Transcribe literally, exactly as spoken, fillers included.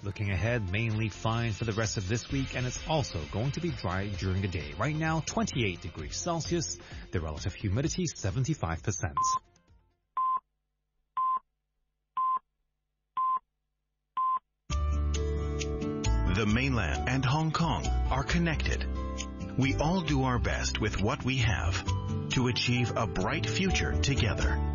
Looking ahead, mainly fine for the rest of this week, and it's also going to be dry during the day. Right now, twenty-eight degrees Celsius, the relative humidity seventy-five percent. The mainland and Hong Kong are connected. We all do our best with what we have to achieve a bright future together.